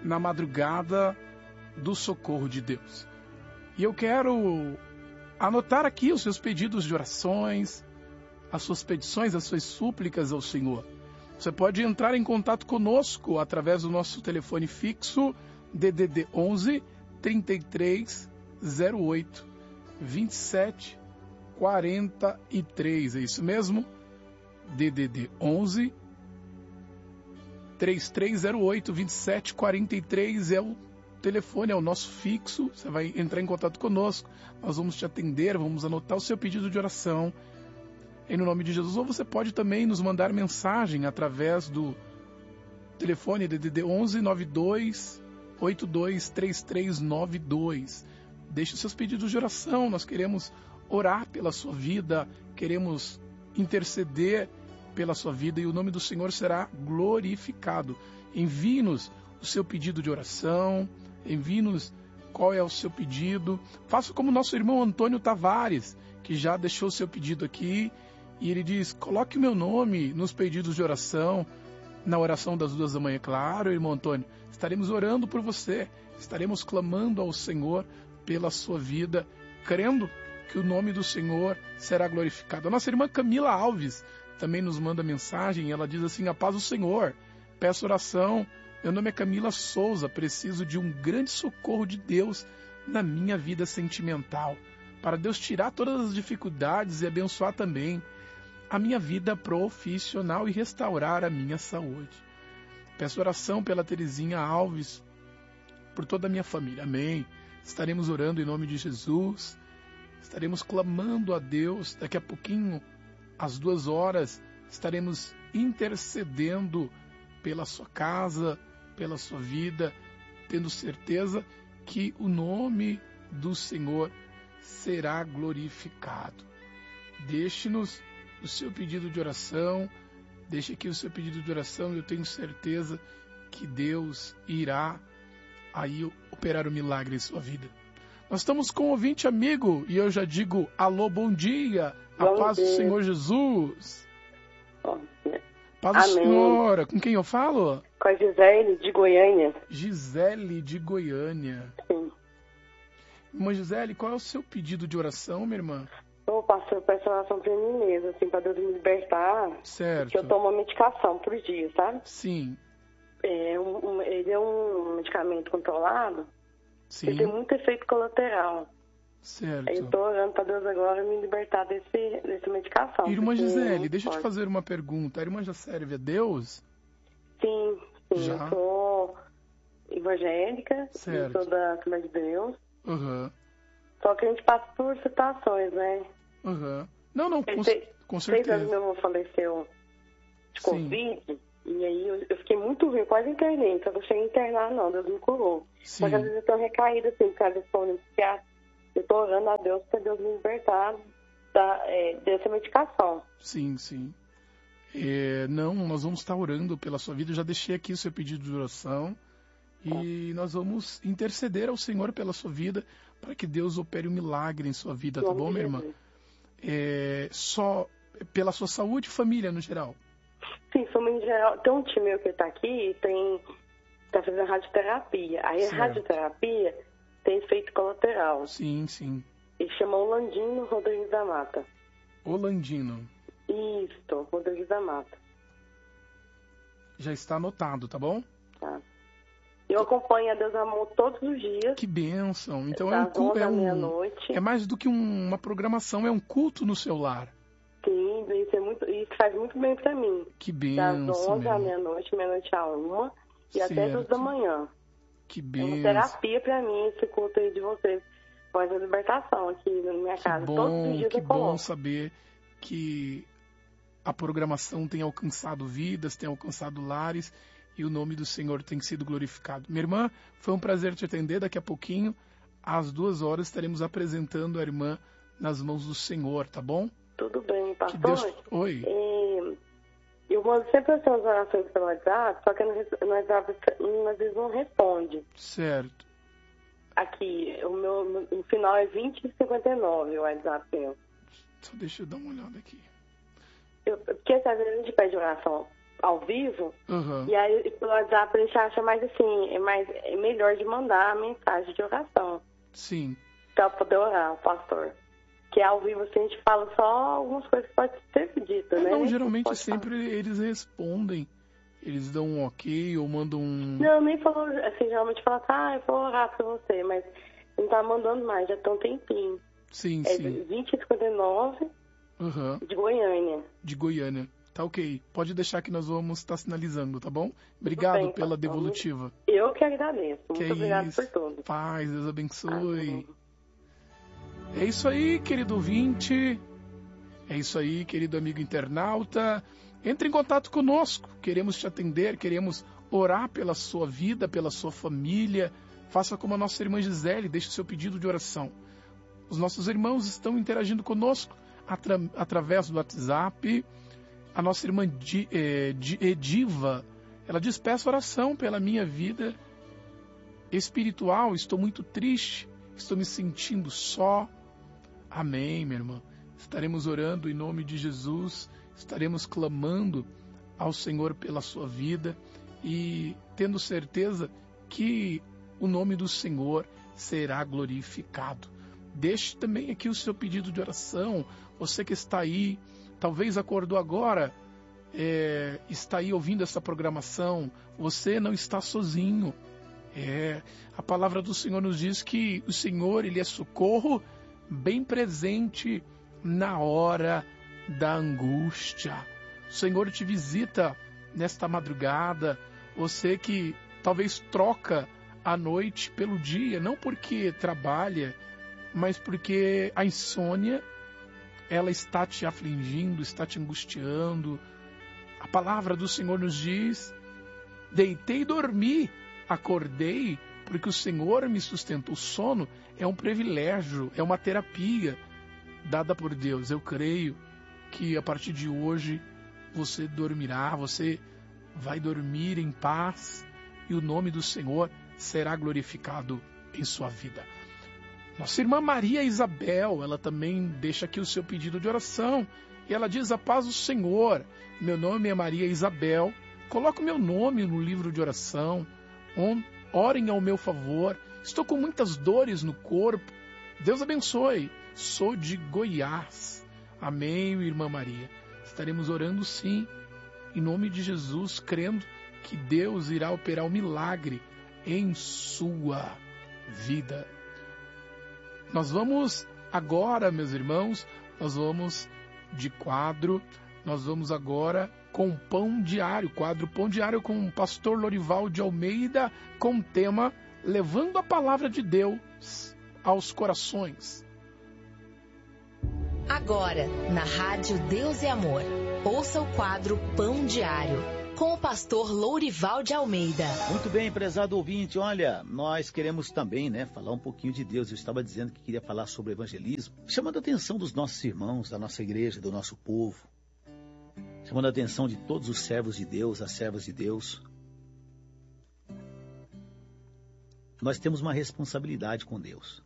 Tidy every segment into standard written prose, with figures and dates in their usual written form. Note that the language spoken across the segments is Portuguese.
na madrugada do socorro de Deus. E eu quero anotar aqui os seus pedidos de orações, as suas petições, as suas súplicas ao Senhor. Você pode entrar em contato conosco através do nosso telefone fixo DDD 11 33 08 27 43. É isso mesmo? DDD 11 3308 2743 é o telefone, é o nosso fixo. Você vai entrar em contato conosco, nós vamos te atender, vamos anotar o seu pedido de oração em nome de Jesus. Ou você pode também nos mandar mensagem através do telefone DDD 11 92 82 3392. Deixe os seus pedidos de oração, nós queremos orar pela sua vida, queremos interceder pela sua vida e o nome do Senhor será glorificado. Envie-nos o seu pedido de oração, envie-nos qual é o seu pedido. Faça como nosso irmão Antônio Tavares, que já deixou o seu pedido aqui, e ele diz: coloque o meu nome nos pedidos de oração, na oração das 2 da manhã. Claro, irmão Antônio, estaremos orando por você, estaremos clamando ao Senhor pela sua vida, crendo que o nome do Senhor será glorificado. A nossa irmã Camila Alves também nos manda mensagem, ela diz assim: a paz do Senhor, peço oração, meu nome é Camila Souza, preciso de um grande socorro de Deus na minha vida sentimental, para Deus tirar todas as dificuldades e abençoar também a minha vida profissional e restaurar a minha saúde. Peço oração pela Terezinha Alves, por toda a minha família, amém. Estaremos orando em nome de Jesus, estaremos clamando a Deus, daqui a pouquinho, às 2 horas, estaremos intercedendo pela sua casa, pela sua vida, tendo certeza que o nome do Senhor será glorificado. Deixe-nos o seu pedido de oração, deixe aqui o seu pedido de oração, eu tenho certeza que Deus irá aí operar o milagre em sua vida. Nós estamos com um ouvinte amigo e eu já digo alô, bom dia, a paz do Senhor Jesus. Paz do Senhor, com quem eu falo? Com a Gisele de Goiânia. Gisele de Goiânia. Sim. Irmã Gisele, qual é o seu pedido de oração, minha irmã? Eu peço oração pra mim mesmo, assim, pra Deus me libertar. Certo. Porque eu tomo uma medicação por dia, sabe? Sim. Ele é um medicamento controlado. Sim. Ele tem muito efeito colateral. Certo. Aí eu tô orando pra Deus agora me libertar dessa medicação. Irmã Gisele, deixa eu te fazer uma pergunta. A irmã já serve a Deus? Sim. Já? Eu sou evangélica, certo. Eu sou da Assembleia de Deus. Uhum. Só que a gente passa por situações, né? Uhum. Não, com certeza. 6 anos meu avô faleceu de Covid, e aí eu fiquei muito ruim, quase internei. Só que eu cheguei a internar, não, Deus me curou. Sim. Mas às vezes eu tô recaída, assim, por causa desse psiquiatra. Eu tô orando a Deus para Deus me libertar dessa medicação. Sim. Nós vamos estar orando pela sua vida. Eu já deixei aqui o seu pedido de oração. E nós vamos interceder ao Senhor pela sua vida, para que Deus opere um milagre em sua vida, tá bom, minha irmã? Só pela sua saúde e família no geral? Sim, família em geral. Tem um time meu que tá aqui, tá fazendo radioterapia. Aí a radioterapia tem efeito colateral. Sim. Ele chama Holandino Rodrigues da Mata. Holandino. Isso, Rodrigues da Mata. Já está anotado, tá bom? Tá. Eu acompanho a Deus Amor todos os dias. Que bênção. Então meia-noite. É mais do que uma programação, é um culto no seu lar. Sim, isso faz muito bem pra mim. Que bênção. Das 11 à meia-noite, meia-noite à 1 e até 2 da manhã. Que bênção. É uma terapia pra mim esse culto aí de vocês. Faz a libertação aqui na minha casa. Todos os dias que eu coloco. bom saber que a programação tem alcançado vidas, tem alcançado lares e o nome do Senhor tem sido glorificado. Minha irmã, foi um prazer te atender. Daqui a pouquinho, às 2 horas, estaremos apresentando a irmã nas mãos do Senhor, tá bom? Tudo bem, pastor. Oi. Eu mando sempre as suas orações pelo WhatsApp, só que no WhatsApp às vezes não responde. Certo. Aqui, o final é 2059, o WhatsApp meu. Só deixa eu dar uma olhada aqui. Porque às vezes a gente pede oração ao vivo. Uhum. E aí, pelo WhatsApp, a gente acha mais assim, é melhor de mandar a mensagem de oração. Sim. Pra poder orar, o pastor. Que ao vivo, assim, a gente fala só algumas coisas que pode ser dito, né? Não, geralmente pode sempre eles respondem. Eles dão um ok ou mandam um... Não, nem falou, assim, geralmente fala assim, eu vou orar pra você, mas não tá mandando mais, já tem um tempinho. Sim, É sim. 2059 Uhum. de Goiânia. De Goiânia. Tá ok. Pode deixar que nós vamos estar sinalizando, tá bom? Obrigado bem, pela pastor. devolutiva. Eu que agradeço. Que Muito obrigado isso. por tudo. Paz, Deus abençoe. Amém. É isso aí, querido ouvinte. É isso aí, querido amigo internauta. Entre em contato conosco. Queremos te atender, queremos orar pela sua vida, pela sua família. Faça como a nossa irmã Gisele, deixe o seu pedido de oração. Os nossos irmãos estão interagindo conosco através do WhatsApp. A nossa irmã Ediva, ela diz: peço oração pela minha vida espiritual, estou muito triste, estou me sentindo só. Amém, minha irmã. Estaremos orando em nome de Jesus, estaremos clamando ao Senhor pela sua vida e tendo certeza que o nome do Senhor será glorificado. Deixe também aqui o seu pedido de oração. Você que está aí, talvez acordou agora, está aí ouvindo essa programação, você não está sozinho. A palavra do Senhor nos diz que o Senhor, Ele é socorro bem presente na hora da angústia. O Senhor te visita nesta madrugada, você que talvez troca a noite pelo dia, não porque trabalha, mas porque a insônia, ela está te afligindo, está te angustiando. A palavra do Senhor nos diz: deitei e dormi, acordei, porque o Senhor me sustentou. O sono é um privilégio, é uma terapia dada por Deus. Eu creio que a partir de hoje você dormirá, você vai dormir em paz e o nome do Senhor será glorificado em sua vida. Nossa irmã Maria Isabel, ela também deixa aqui o seu pedido de oração e ela diz: a paz do Senhor, meu nome é Maria Isabel, coloque o meu nome no livro de oração, orem ao meu favor, estou com muitas dores no corpo, Deus abençoe, sou de Goiás. Amém, irmã Maria. Estaremos orando sim, em nome de Jesus, crendo que Deus irá operar um milagre em sua vida. Nós vamos agora, meus irmãos, nós vamos de quadro, nós vamos agora com Pão Diário, quadro Pão Diário com o pastor Lorival de Almeida, com o tema Levando a Palavra de Deus aos Corações. Agora, na Rádio Deus e Amor, ouça o quadro Pão Diário, com o pastor Lourival de Almeida. Muito bem, prezado ouvinte, olha, nós queremos também, falar um pouquinho de Deus. Eu estava dizendo que queria falar sobre evangelismo, chamando a atenção dos nossos irmãos, da nossa igreja, do nosso povo, chamando a atenção de todos os servos de Deus, as servas de Deus. Nós temos uma responsabilidade com Deus.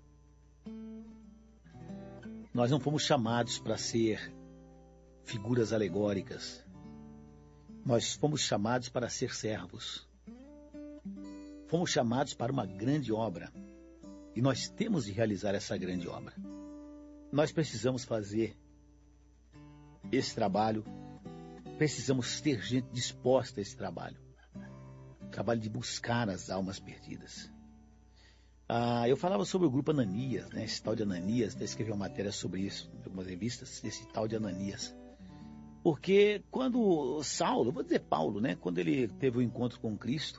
Nós não fomos chamados para ser figuras alegóricas. Nós fomos chamados para ser servos. Fomos chamados para uma grande obra. E nós temos de realizar essa grande obra. Nós precisamos fazer esse trabalho. Precisamos ter gente disposta a esse trabalho. Trabalho de buscar as almas perdidas. Eu falava sobre o grupo Ananias, esse tal de Ananias, até escrevi uma matéria sobre isso, em algumas revistas, esse tal de Ananias. Porque quando Saulo, vou dizer Paulo, quando ele teve o encontro com Cristo,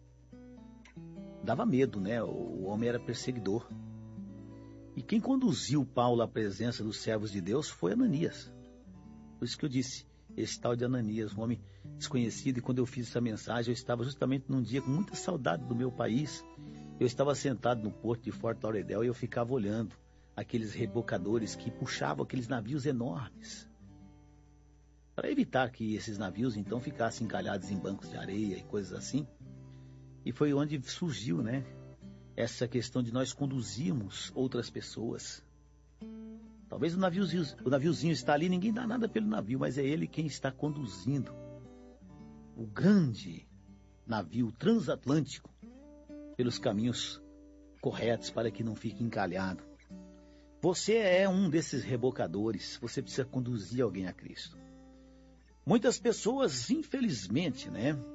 dava medo, o homem era perseguidor. E quem conduziu Paulo à presença dos servos de Deus foi Ananias. Por isso que eu disse, esse tal de Ananias, um homem desconhecido, e quando eu fiz essa mensagem, eu estava justamente num dia com muita saudade do meu país. Eu estava sentado no porto de Fort Lauderdale e eu ficava olhando aqueles rebocadores que puxavam aqueles navios enormes, para evitar que esses navios então ficassem encalhados em bancos de areia e coisas assim. E foi onde surgiu, essa questão de nós conduzirmos outras pessoas. Talvez o naviozinho está ali, ninguém dá nada pelo navio, mas é ele quem está conduzindo o grande navio transatlântico pelos caminhos corretos para que não fique encalhado. Você é um desses rebocadores, você precisa conduzir alguém a Cristo. Muitas pessoas, infelizmente,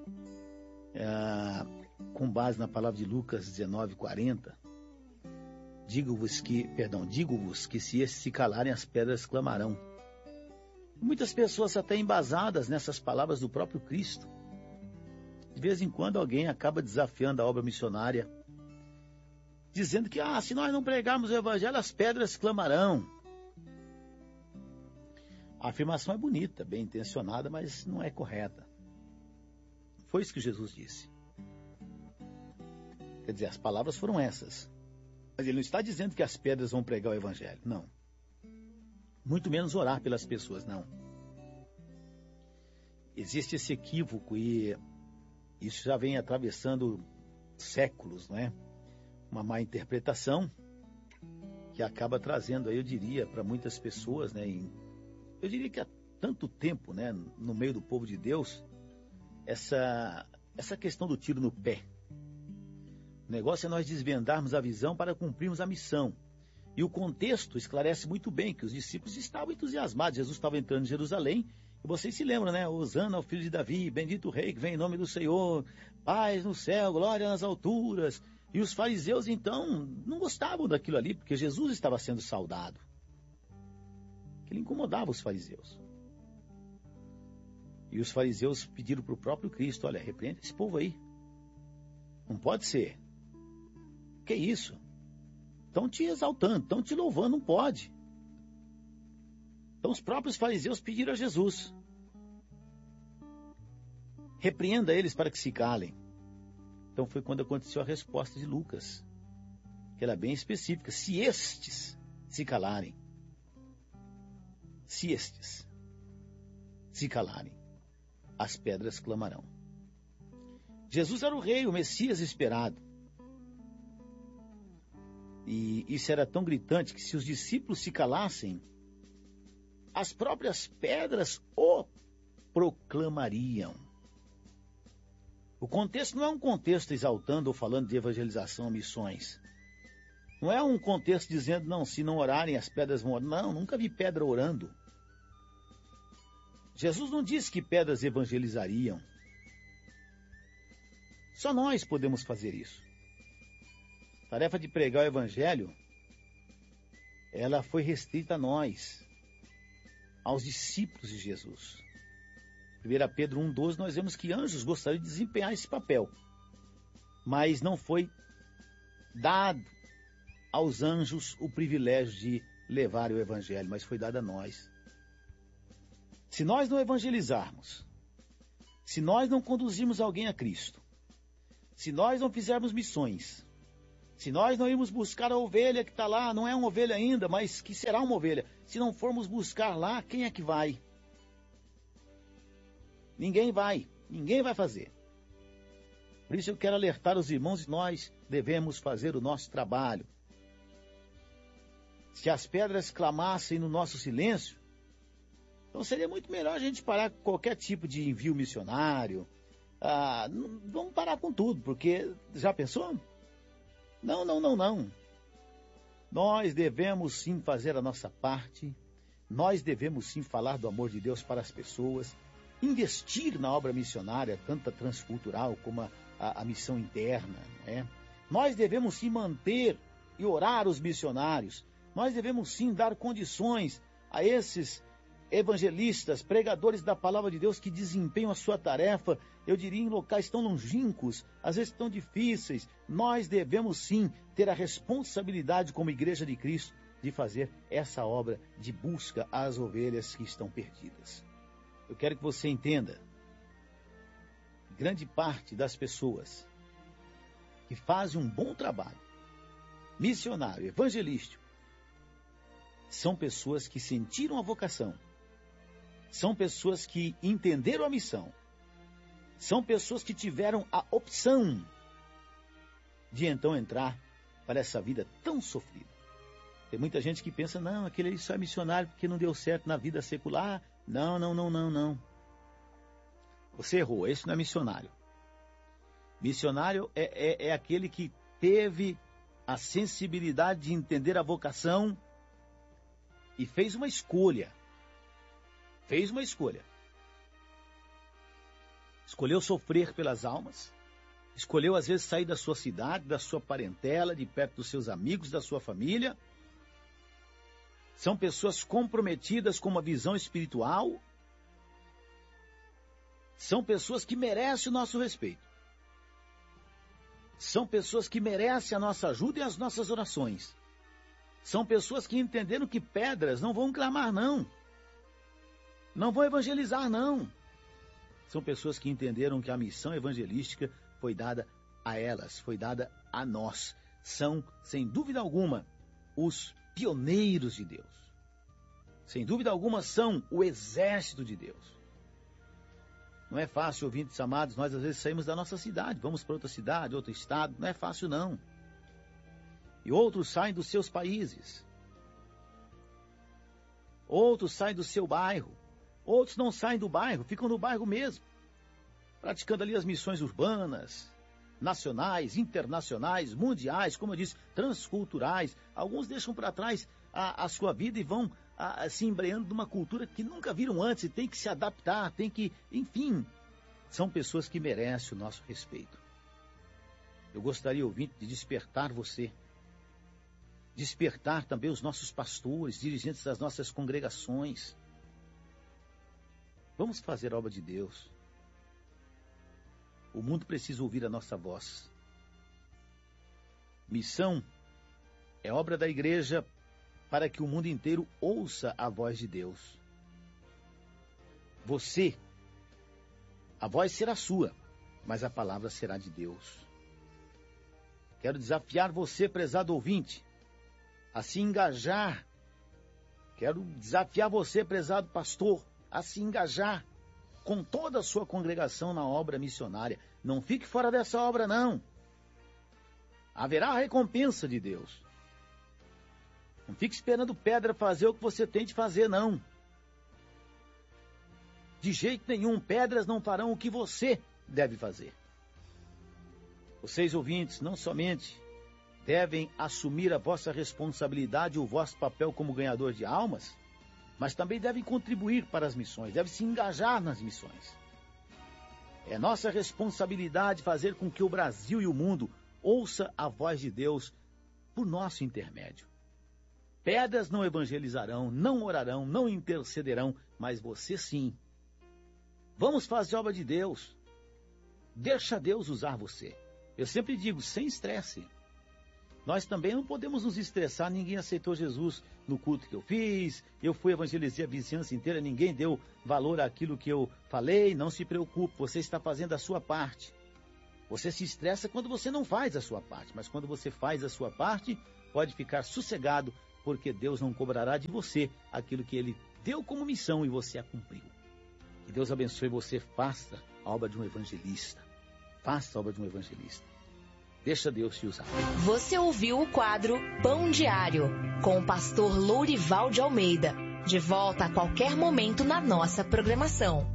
com base na palavra de Lucas 19:40, digo-vos que se esses se calarem, as pedras clamarão. Muitas pessoas até embasadas nessas palavras do próprio Cristo. De vez em quando alguém acaba desafiando a obra missionária, dizendo que se nós não pregarmos o evangelho, as pedras clamarão. A afirmação é bonita, bem intencionada, mas não é correta. Foi isso que Jesus disse. Quer dizer, as palavras foram essas. Mas ele não está dizendo que as pedras vão pregar o evangelho, não. Muito menos orar pelas pessoas, não. Existe esse equívoco e isso já vem atravessando séculos, não é? Uma má interpretação que acaba trazendo, aí eu diria, para muitas pessoas, eu diria que há tanto tempo, no meio do povo de Deus, essa questão do tiro no pé. O negócio é nós desvendarmos a visão para cumprirmos a missão. E o contexto esclarece muito bem que os discípulos estavam entusiasmados. Jesus estava entrando em Jerusalém. E vocês se lembram, Hosana ao filho de Davi, bendito o rei que vem em nome do Senhor, paz no céu, glória nas alturas. E os fariseus, então, não gostavam daquilo ali, porque Jesus estava sendo saudado. Ele incomodava os fariseus. E os fariseus pediram para o próprio Cristo: olha, repreenda esse povo aí. Não pode ser. Que isso? Estão te exaltando, estão te louvando, não pode. Então os próprios fariseus pediram a Jesus: repreenda eles para que se calem. Então foi quando aconteceu a resposta de Lucas, que era bem específica: se estes se calarem. Se estes se calarem, as pedras clamarão. Jesus era o rei, o Messias esperado. E isso era tão gritante que se os discípulos se calassem, as próprias pedras o proclamariam. O contexto não é um contexto exaltando ou falando de evangelização ou missões. Não é um contexto dizendo, não, se não orarem as pedras vão orar. Não, nunca vi pedra orando. Jesus não disse que pedras evangelizariam. Só nós podemos fazer isso. A tarefa de pregar o evangelho, ela foi restrita a nós, aos discípulos de Jesus. 1 Pedro 1,12, nós vemos que anjos gostariam de desempenhar esse papel, mas não foi dado aos anjos o privilégio de levar o evangelho, mas foi dado a nós. Se nós não evangelizarmos, se nós não conduzirmos alguém a Cristo, se nós não fizermos missões, se nós não irmos buscar a ovelha que está lá, não é uma ovelha ainda, mas que será uma ovelha. Se não formos buscar lá, quem é que vai? Ninguém vai fazer. Por isso eu quero alertar os irmãos, nós devemos fazer o nosso trabalho. Se as pedras clamassem no nosso silêncio, então seria muito melhor a gente parar com qualquer tipo de envio missionário. Vamos parar com tudo, porque já pensou? Não. Nós devemos sim fazer a nossa parte, nós devemos sim falar do amor de Deus para as pessoas, investir na obra missionária, tanto a transcultural como a missão interna. Nós devemos sim manter e orar os missionários, nós devemos sim dar condições a esses evangelistas, pregadores da palavra de Deus que desempenham a sua tarefa, eu diria em locais tão longínquos, às vezes tão difíceis. Nós devemos sim ter a responsabilidade como Igreja de Cristo de fazer essa obra de busca às ovelhas que estão perdidas. Eu quero que você entenda, grande parte das pessoas que fazem um bom trabalho missionário, evangelístico, são pessoas que sentiram a vocação, são pessoas que entenderam a missão, são pessoas que tiveram a opção de então entrar para essa vida tão sofrida. Tem muita gente que pensa, não, aquele ali só é missionário porque não deu certo na vida secular. Não. Você errou, esse não é missionário. Missionário é aquele que teve a sensibilidade de entender a vocação e fez uma escolha. Fez uma escolha. Escolheu sofrer pelas almas. Escolheu, às vezes, sair da sua cidade, da sua parentela, de perto dos seus amigos, da sua família. São pessoas comprometidas com uma visão espiritual. São pessoas que merecem o nosso respeito. São pessoas que merecem a nossa ajuda e as nossas orações. São pessoas que entenderam que pedras não vão clamar, não. Não vão evangelizar, não. São pessoas que entenderam que a missão evangelística foi dada a elas, foi dada a nós. São, sem dúvida alguma, os pioneiros de Deus. Sem dúvida alguma, são o exército de Deus. Não é fácil, ouvintes amados, nós às vezes saímos da nossa cidade, vamos para outra cidade, outro estado, não é fácil não. E outros saem dos seus países. Outros saem do seu bairro. Outros não saem do bairro, ficam no bairro mesmo. Praticando ali as missões urbanas, nacionais, internacionais, mundiais, como eu disse, transculturais. Alguns deixam para trás a sua vida e vão se embreando numa cultura que nunca viram antes e tem que se adaptar, tem que, enfim, são pessoas que merecem o nosso respeito. Eu gostaria, ouvinte, de despertar você, despertar também os nossos pastores, dirigentes das nossas congregações. Vamos fazer a obra de Deus. O mundo precisa ouvir a nossa voz. Missão é obra da igreja para que o mundo inteiro ouça a voz de Deus. Você, a voz será sua, mas a palavra será de Deus. Quero desafiar você, prezado ouvinte, a se engajar. Quero desafiar você, prezado pastor, a se engajar com toda a sua congregação na obra missionária. Não fique fora dessa obra, não. Haverá a recompensa de Deus. Não fique esperando pedra fazer o que você tem de fazer, não. De jeito nenhum, pedras não farão o que você deve fazer. Vocês, ouvintes, não somente devem assumir a vossa responsabilidade e o vosso papel como ganhador de almas, mas também devem contribuir para as missões, devem se engajar nas missões. É nossa responsabilidade fazer com que o Brasil e o mundo ouça a voz de Deus por nosso intermédio. Pedras não evangelizarão, não orarão, não intercederão, mas você sim. Vamos fazer a obra de Deus. Deixa Deus usar você. Eu sempre digo, sem estresse. Nós também não podemos nos estressar, ninguém aceitou Jesus no culto que eu fiz, eu fui evangelizar a vizinhança inteira, ninguém deu valor àquilo que eu falei, não se preocupe, você está fazendo a sua parte. Você se estressa quando você não faz a sua parte, mas quando você faz a sua parte, pode ficar sossegado, porque Deus não cobrará de você aquilo que Ele deu como missão e você a cumpriu. Que Deus abençoe você, faça a obra de um evangelista. Faça a obra de um evangelista. Deixa Deus te usar. Você ouviu o quadro Pão Diário, com o pastor Lourival de Almeida. De volta a qualquer momento na nossa programação.